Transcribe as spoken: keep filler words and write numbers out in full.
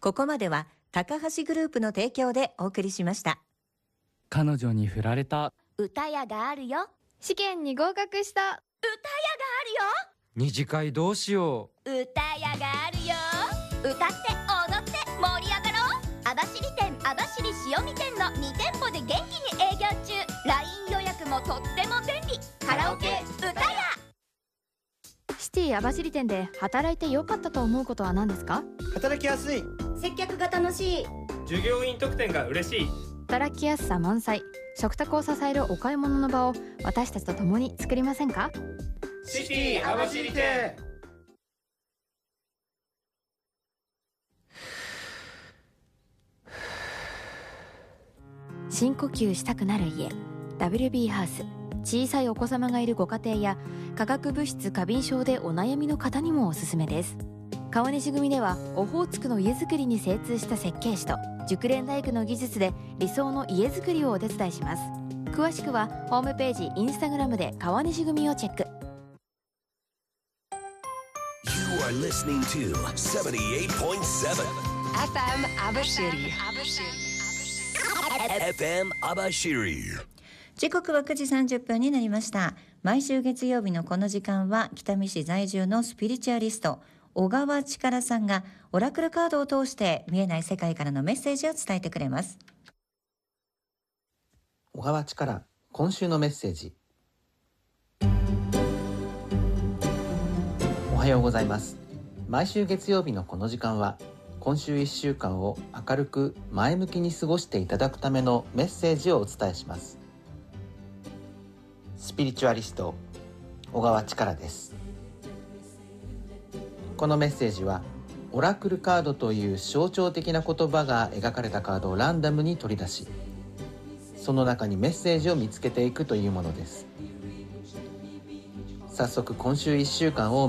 ここまでは高橋グループの提供でお送りしました。 彼女に振られた。 歌屋があるよ。 試験に合格した。 歌屋があ二次会どうしよう。 るよ。歌屋があるよ。歌って踊って盛り上がろう。網走店、網走塩見店のに店舗で元気に営業中。 ライン 予約もとっても便利。カラオケ歌屋。 シティ網走店で働いてよかったと思うことは何ですか？ 働きやすい。 接客が楽しい。 従業員特典が嬉しい。 働きやすさ満載。食卓を支えるお買い物の場を私たちと共に作りませんか？ シティ網走店。 深呼吸したくなる家 ダブリュービー ハウス。小さいお子様がいるご家庭や化学物質過敏症でお悩みの方にもおすすめです。川西組ではオホーツクの家づくりに精通した設計士と熟練大工の技術で理想の家づくりをお手伝いします。詳しくはホームページ、インスタグラムで川西組をチェック。 You are listening to セブンティエイトポイントセブンエフエム 網走。 エフエム 網走。 時刻はくじさんじゅっぷんになりました。毎週月曜日のこの時間は北見市在住のスピリチュアリスト小川力さんがオラクルカードを通して見えない世界からのメッセージを伝えてくれます。 小川力、今週のメッセージ。おはようございます。毎週月曜日のこの時間は今週いっしゅうかんを明るく前向きに過ごしていただくためのメッセージをお伝えします。スピリチュアリスト小川力です。このメッセージはオラクルカードという象徴的な言葉が描かれたカードをランダムに取り出し、その中にメッセージを見つけていくというものです。早速今週いっしゅうかんを